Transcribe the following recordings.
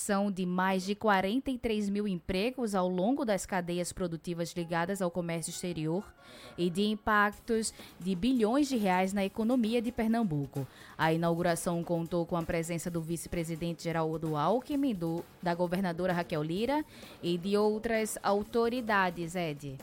criação de mais de 43 mil empregos ao longo das cadeias produtivas ligadas ao comércio exterior e de impactos de bilhões de reais na economia de Pernambuco. A inauguração contou com a presença do vice-presidente Geraldo Alckmin, da governadora Raquel Lira e de outras autoridades, Ed.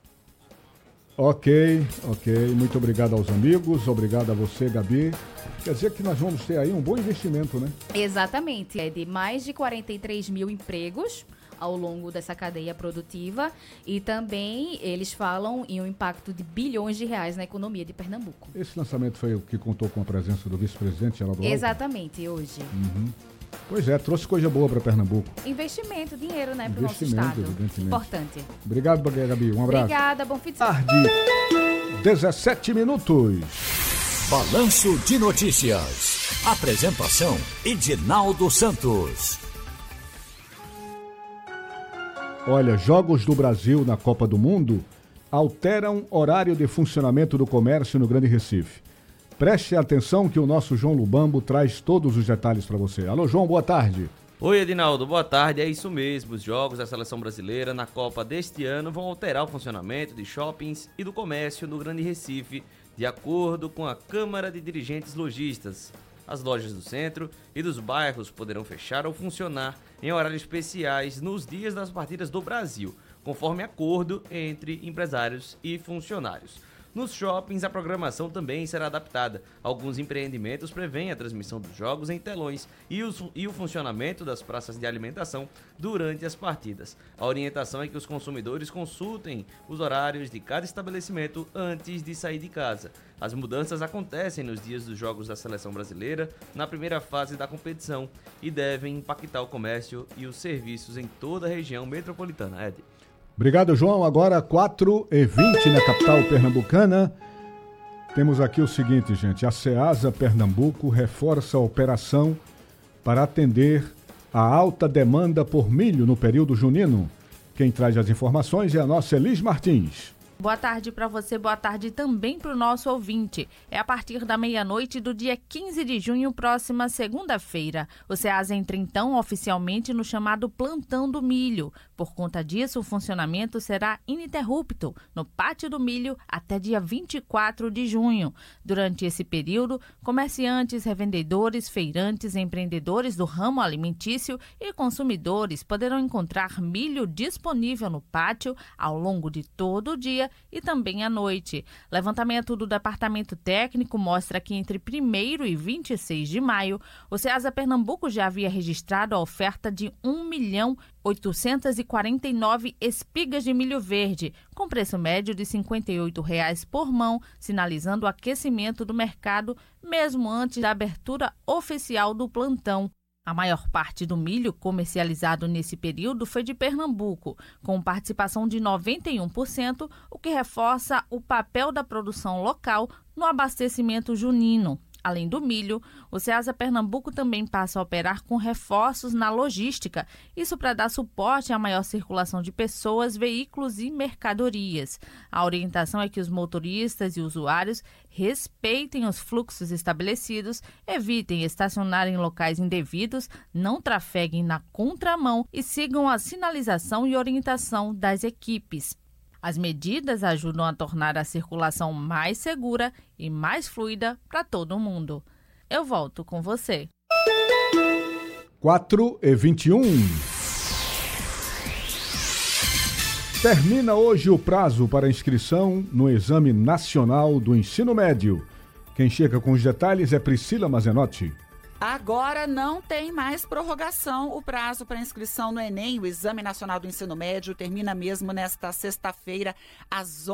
Ok. Muito obrigado aos amigos, obrigado a você, Gabi. Quer dizer que nós vamos ter aí um bom investimento, né? Exatamente, Ed. Mais de 43 mil empregos ao longo dessa cadeia produtiva e também eles falam em um impacto de bilhões de reais na economia de Pernambuco. Esse lançamento foi o que contou com a presença do vice-presidente Geraldo Alckmin? Exatamente, hoje. Pois é, trouxe coisa boa para Pernambuco. Investimento, dinheiro, né, para o nosso estado. Evidentemente. Importante. Obrigado, Gabi. Um abraço. Obrigada, bom fim de semana. Tarde, 17 minutos. Balanço de Notícias. Apresentação, Edinaldo Santos. Olha, Jogos do Brasil na Copa do Mundo alteram horário de funcionamento do comércio no Grande Recife. Preste atenção que o nosso João Lubambo traz todos os detalhes para você. Alô, João, boa tarde. Oi, Edinaldo, boa tarde. É isso mesmo, os jogos da Seleção Brasileira na Copa deste ano vão alterar o funcionamento de shoppings e do comércio no Grande Recife, de acordo com a Câmara de Dirigentes Lojistas. As lojas do centro e dos bairros poderão fechar ou funcionar em horários especiais nos dias das partidas do Brasil, conforme acordo entre empresários e funcionários. Nos shoppings, a programação também será adaptada. Alguns empreendimentos prevêem a transmissão dos jogos em telões e o funcionamento das praças de alimentação durante as partidas. A orientação é que os consumidores consultem os horários de cada estabelecimento antes de sair de casa. As mudanças acontecem nos dias dos Jogos da Seleção Brasileira, na primeira fase da competição, e devem impactar o comércio e os serviços em toda a região metropolitana. Ed. Obrigado, João. Agora 4h20 na capital pernambucana. Temos aqui o seguinte, gente. A Ceasa Pernambuco reforça a operação para atender a alta demanda por milho no período junino. Quem traz as informações é a nossa Elis Martins. Boa tarde para você, boa tarde também para o nosso ouvinte. É a partir da meia-noite do dia 15 de junho, próxima segunda-feira. O Ceasa entra então oficialmente no chamado Plantão do Milho. Por conta disso, o funcionamento será ininterrupto no Pátio do Milho até dia 24 de junho. Durante esse período, comerciantes, revendedores, feirantes, empreendedores do ramo alimentício e consumidores poderão encontrar milho disponível no pátio ao longo de todo o dia e também à noite. Levantamento do Departamento Técnico mostra que entre 1º e 26 de maio, o Ceasa Pernambuco já havia registrado a oferta de 1.849 espigas de milho verde, com preço médio de R$ 58,00 por mão, sinalizando o aquecimento do mercado mesmo antes da abertura oficial do plantão. A maior parte do milho comercializado nesse período foi de Pernambuco, com participação de 91%, o que reforça o papel da produção local no abastecimento junino. Além do milho, o Ceasa Pernambuco também passa a operar com reforços na logística, isso para dar suporte à maior circulação de pessoas, veículos e mercadorias. A orientação é que os motoristas e usuários respeitem os fluxos estabelecidos, evitem estacionar em locais indevidos, não trafeguem na contramão e sigam a sinalização e orientação das equipes. As medidas ajudam a tornar a circulação mais segura e mais fluida para todo mundo. Eu volto com você. 4h21. Termina hoje o prazo para inscrição no Exame Nacional do Ensino Médio. Quem chega com os detalhes é Priscila Mazenotti. Agora não tem mais prorrogação. O prazo para inscrição no Enem, o Exame Nacional do Ensino Médio, termina mesmo nesta sexta-feira, às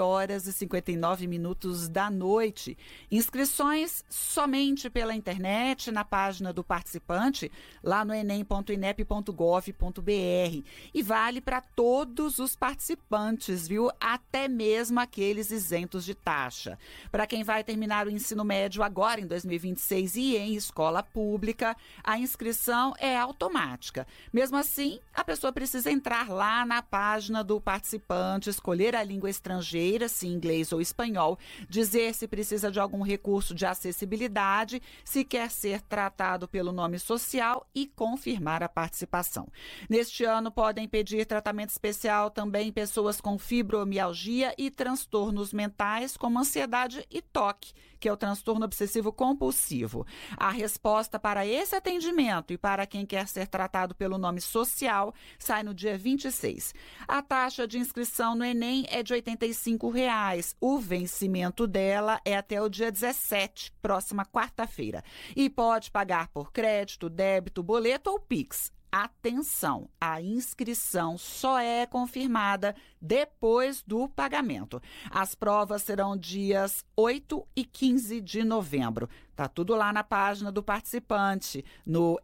11h59 da noite. Inscrições somente pela internet, na página do participante, lá no enem.inep.gov.br. E vale para todos os participantes, viu? Até mesmo aqueles isentos de taxa. Para quem vai terminar o ensino médio agora, em 2026, e em escola escola pública, a inscrição é automática. Mesmo assim, a pessoa precisa entrar lá na página do participante, escolher a língua estrangeira, se inglês ou espanhol, dizer se precisa de algum recurso de acessibilidade, se quer ser tratado pelo nome social e confirmar a participação. Neste ano, podem pedir tratamento especial também pessoas com fibromialgia e transtornos mentais, como ansiedade e TOC, que é o transtorno obsessivo compulsivo. A resposta para esse atendimento e para quem quer ser tratado pelo nome social sai no dia 26. A taxa de inscrição no Enem é de R$ 85. O vencimento dela é até o dia 17, próxima quarta-feira. E pode pagar por crédito, débito, boleto ou Pix. Atenção, a inscrição só é confirmada depois do pagamento. As provas serão dias 8 e 15 de novembro. Tá tudo lá na página do participante, no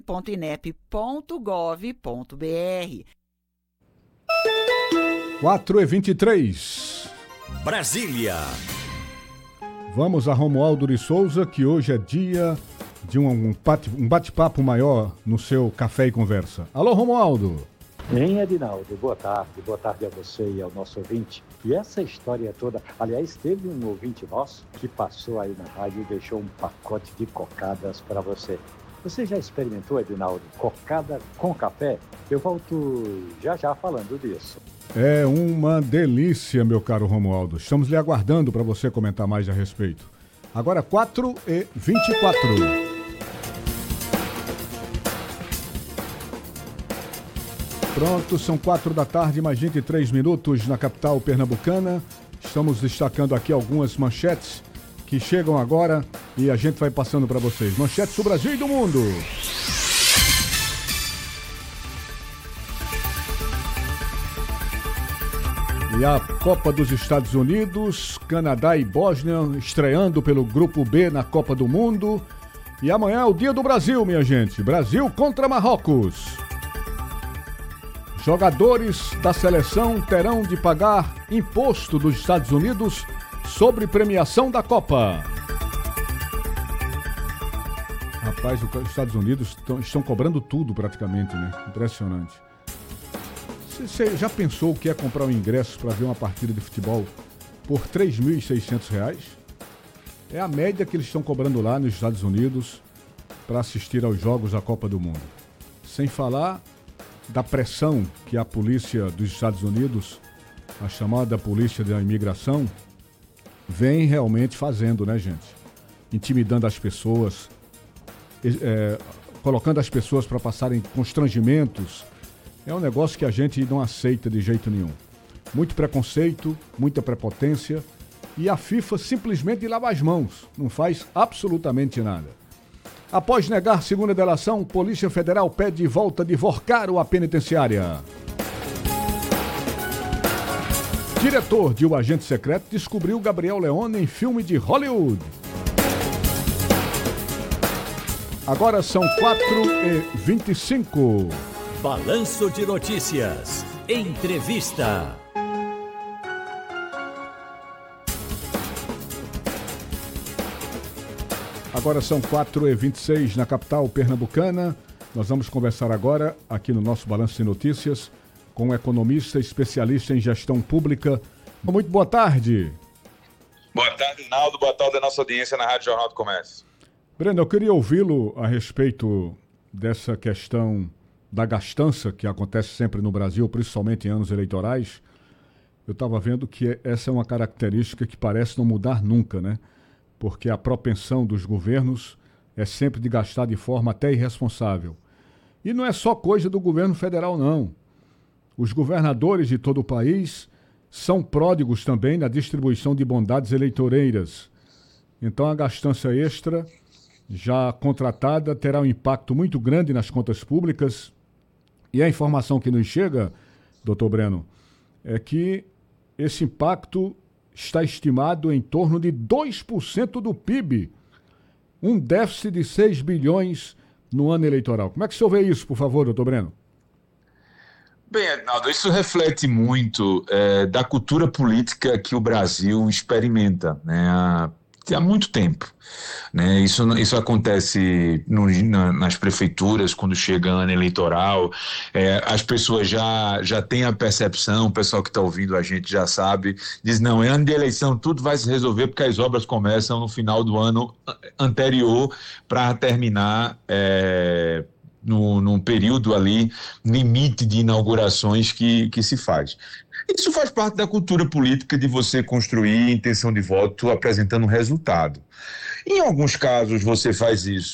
enem.inep.gov.br. 4h23. Brasília. Vamos a Romualdo de Souza, que hoje é dia de um bate-papo maior no seu Café e Conversa. Alô, Romualdo. Hein, Edinaldo? Boa tarde a você e ao nosso ouvinte. E essa história toda, aliás, teve um ouvinte nosso que passou aí na rádio e deixou um pacote de cocadas para você. Você já experimentou, Edinaldo, cocada com café? Eu volto já falando disso. É uma delícia, meu caro Romualdo. Estamos lhe aguardando para você comentar mais a respeito. Agora 4h24. Pronto, são 4 da tarde, mais 23 minutos na capital pernambucana. Estamos destacando aqui algumas manchetes que chegam agora e a gente vai passando para vocês. Manchetes do Brasil e do mundo. E a Copa dos Estados Unidos, Canadá e Bósnia estreando pelo Grupo B na Copa do Mundo. E amanhã é o Dia do Brasil, minha gente. Brasil contra Marrocos. Jogadores da seleção terão de pagar imposto dos Estados Unidos sobre premiação da Copa. Rapaz, os Estados Unidos estão cobrando tudo praticamente, né? Impressionante. Você já pensou o que é comprar um ingresso para ver uma partida de futebol por R$ 3.600? É a média que eles estão cobrando lá nos Estados Unidos para assistir aos jogos da Copa do Mundo. Sem falar da pressão que a polícia dos Estados Unidos, a chamada polícia da imigração, vem realmente fazendo, né, gente? Intimidando as pessoas, colocando as pessoas para passarem constrangimentos. É um negócio que a gente não aceita de jeito nenhum. Muito preconceito, muita prepotência e a FIFA simplesmente lava as mãos, não faz absolutamente nada. Após negar segunda delação, Polícia Federal pede volta de Vorcaro à penitenciária. Diretor de O Agente Secreto descobriu Gabriel Leone em filme de Hollywood. Agora são 4h25. Balanço de Notícias. Entrevista. Agora são 4h26 na capital pernambucana. Nós vamos conversar agora, aqui no nosso Balanço de Notícias, com um economista especialista em gestão pública. Muito boa tarde. Boa tarde, Naldo. Boa tarde à nossa audiência na Rádio Jornal do Comércio. Breno, eu queria ouvi-lo a respeito dessa questão da gastança que acontece sempre no Brasil, principalmente em anos eleitorais. Eu estava vendo que essa é uma característica que parece não mudar nunca, né? Porque a propensão dos governos é sempre de gastar de forma até irresponsável. E não é só coisa do governo federal, não. Os governadores de todo o país são pródigos também na distribuição de bondades eleitoreiras. Então a gastança extra, já contratada, terá um impacto muito grande nas contas públicas. E a informação que nos chega, doutor Breno, é que esse impacto está estimado em torno de 2% do PIB, um déficit de 6 bilhões no ano eleitoral. Como é que o senhor vê isso, por favor, doutor Breno? Bem, Edinaldo, isso reflete muito da cultura política que o Brasil experimenta, né? há muito tempo. Né? Isso acontece nas prefeituras, quando chega ano eleitoral, as pessoas já têm a percepção, o pessoal que está ouvindo a gente já sabe, diz, não, é ano de eleição, tudo vai se resolver porque as obras começam no final do ano anterior para terminar num período ali, limite de inaugurações que se faz. Isso faz parte da cultura política de você construir intenção de voto apresentando um resultado. Em alguns casos você faz isso